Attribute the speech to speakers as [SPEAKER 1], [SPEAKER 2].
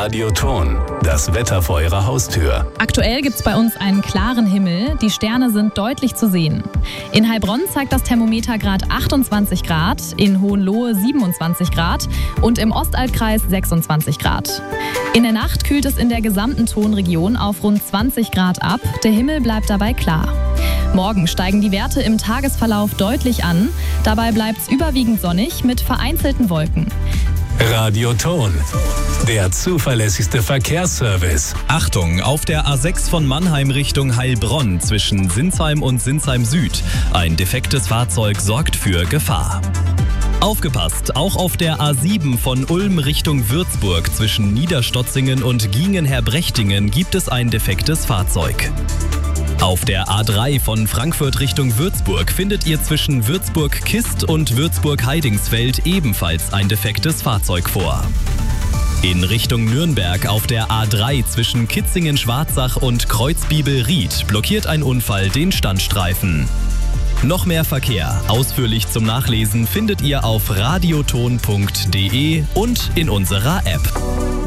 [SPEAKER 1] Radioton, das Wetter vor Ihrer Haustür.
[SPEAKER 2] Aktuell gibt es bei uns einen klaren Himmel, die Sterne sind deutlich zu sehen. In Heilbronn zeigt das Thermometer gerade 28 Grad, in Hohenlohe 27 Grad und im Ostalbkreis 26 Grad. In der Nacht kühlt es in der gesamten Tonregion auf rund 20 Grad ab, der Himmel bleibt dabei klar. Morgen steigen die Werte im Tagesverlauf deutlich an, dabei bleibt es überwiegend sonnig mit vereinzelten Wolken.
[SPEAKER 1] Radioton, der zuverlässigste Verkehrsservice.
[SPEAKER 3] Achtung, auf der A6 von Mannheim Richtung Heilbronn zwischen Sinsheim und Sinsheim Süd. Ein defektes Fahrzeug sorgt für Gefahr. Aufgepasst, auch auf der A7 von Ulm Richtung Würzburg zwischen Niederstotzingen und Giengen-Herbrechtingen gibt es ein defektes Fahrzeug. Auf der A3 von Frankfurt Richtung Würzburg findet ihr zwischen Würzburg-Kist und Würzburg-Heidingsfeld ebenfalls ein defektes Fahrzeug vor. In Richtung Nürnberg auf der A3 zwischen Kitzingen-Schwarzach und Kreuzbibel-Ried blockiert ein Unfall den Standstreifen. Noch mehr Verkehr, ausführlich zum Nachlesen, findet ihr auf radioton.de und in unserer App.